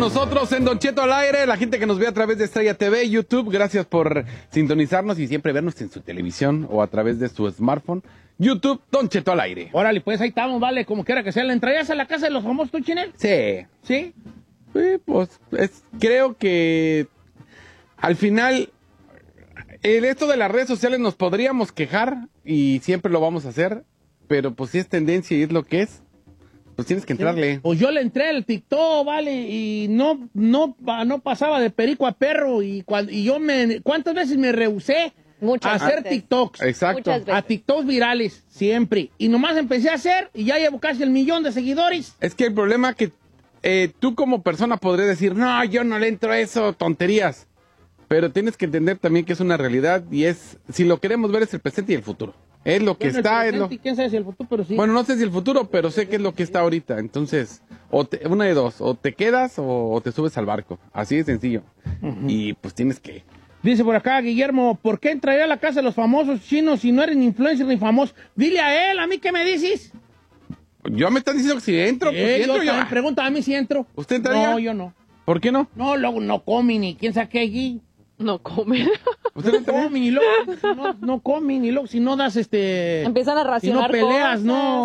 nosotros en Don Cheto al aire, la gente que nos ve a través de Estrella TV, YouTube, gracias por sintonizarnos y siempre vernos en su televisión o a través de su smartphone. YouTube, Don Cheto al aire. Órale, pues ahí estamos, vale, como quiera que sea. ¿Le entrarías a la casa de los famosos tú, Chinel? Sí. ¿Sí? Sí, pues creo que al final esto de las redes sociales nos podríamos quejar y siempre lo vamos a hacer, pero pues si es tendencia y es lo que es, pues tienes que entrarle. Pues yo le entré al TikTok, vale, y no pasaba de perico a perro y ¿cuántas veces me rehusé Muchas a hacer veces. TikToks? Exacto. Muchas veces. A TikToks virales, siempre. Y nomás empecé a hacer y ya llevo casi 1,000,000 de seguidores. Es que el problema que tú como persona podrías decir, no, yo no le entro a eso, tonterías. Pero tienes que entender también que es una realidad y si lo queremos ver es el presente y el futuro. Es lo que Bueno, está, el presente, quién sabe si el futuro, pero sí. Bueno, no sé si el futuro, pero sé que es lo que está ahorita. Entonces, una de dos, o te quedas o te subes al barco. Así de sencillo. Y pues tienes que... Dice por acá Guillermo, ¿por qué entraría a la casa de los famosos chinos si no eres ni influencer ni famoso? Dile a él, ¿a mí qué me dices? Yo me están diciendo que si entro, pues si entro yo. Pregunta a mí si entro. ¿Usted entraría? No, yo no. ¿Por qué no? No, luego no comen ni quién sabe qué allí. No come. ¿Usted no No entraría? comen y luego no comen y luego si no das Empiezan a si no racionar peleas, cosas.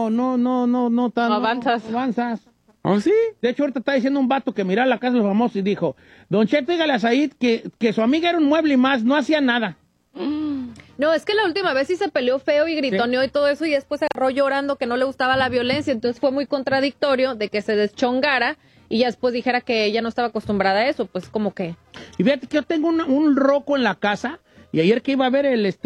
no avanzas. ¿Oh, sí? De hecho, ahorita está diciendo un vato que miraba la casa de los famosos y dijo, Don Cheto, dígale a Said que su amiga era un mueble y más, no hacía nada. No, es que la última vez sí se peleó feo y gritoneó y todo eso y después se agarró llorando que no le gustaba la violencia, entonces fue muy contradictorio de que se deschongara y ya después dijera que ella no estaba acostumbrada a eso, pues como que... Y fíjate que yo tengo un roco en la casa y ayer que iba a ver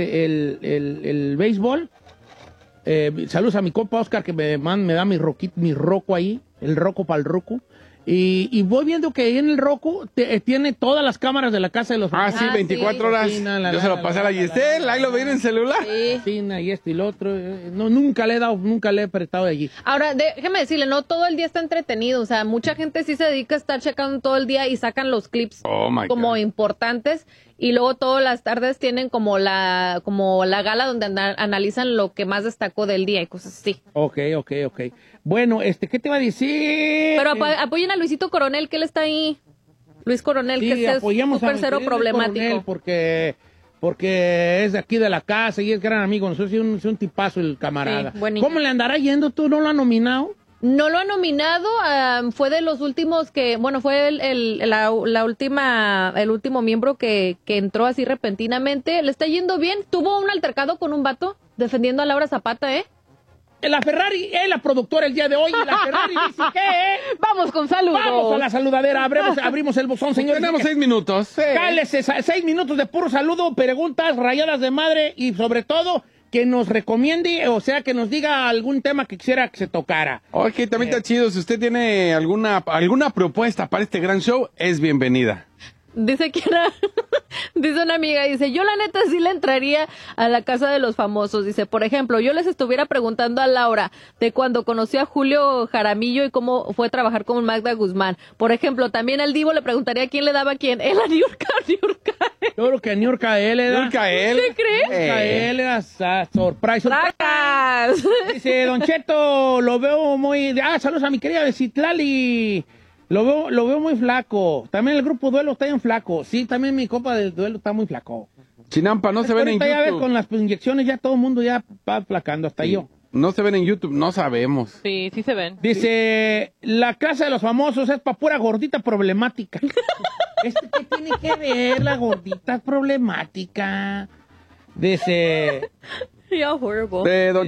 el béisbol, saludos a mi compa Oscar que me da mi roco ahí, el roco para el roco. Y voy viendo que ahí en el roco tiene todas las cámaras de la casa de los Ah, sí, 24 horas. Sí, Yo se lo pasé a la Giselle, ahí lo vi en el celular. Sí. cocina y esto y lo otro. No, nunca le he apretado de allí. Ahora, déjeme decirle, no todo el día está entretenido, o sea, mucha gente sí se dedica a estar checando todo el día y sacan los clips Oh, my como God. importantes y luego todas las tardes tienen como la gala donde analizan lo que más destacó del día y cosas así. Ok. Bueno, ¿qué te iba a decir? Pero apoyen a Luisito Coronel, que él está ahí. Luis Coronel, Sí, que es apoyamos a súper mi cero querido problemático. Coronel porque es de aquí de la casa y es gran amigo. Nosotros es un tipazo el camarada. Sí, buen niño. ¿Cómo le andará yendo? ¿Tú no lo has nominado? No lo ha nominado, fue de los últimos que, bueno, fue el último miembro que entró así repentinamente. Le está yendo bien. Tuvo un altercado con un vato defendiendo a Laura Zapata, ¿eh? La Ferrari es la productora el día de hoy y la Ferrari dice que... Vamos con saludos. Vamos a la saludadera, abrimos el buzón, señores. Tenemos 6 minutos. Sí. Cálese, 6 minutos de puro saludo, preguntas, rayadas de madre y sobre todo que nos recomiende, o sea, que nos diga algún tema que quisiera que se tocara. Ok, también está chido. Si usted tiene alguna propuesta para este gran show, es bienvenida. Dice dice una amiga, dice, yo la neta sí le entraría a la casa de los famosos. Dice, por ejemplo, yo les estuviera preguntando a Laura de cuando conoció a Julio Jaramillo y cómo fue trabajar con Magda Guzmán. Por ejemplo, también al Divo le preguntaría quién le daba a quién. Él a Niurka. Yo creo que Niurka él era. Niurka él. ¿Qué crees? Niurka él era surprise. ¡Tracas! Dice, Don Cheto, lo veo muy... saludos a mi querida de Citlali. Lo veo muy flaco. También el grupo Duelo está bien flaco. Sí, también mi copa del Duelo está muy flaco. Chinampa, no se ven en Ahorita ya ves, YouTube. con las inyecciones ya todo el mundo ya va flacando, hasta Sí. yo. No se ven en YouTube, no sabemos. Sí, sí se ven. Dice, la casa de los famosos es para pura gordita problemática. ¿Qué tiene que ver la gordita problemática? Dice... Yeah, horrible. De Don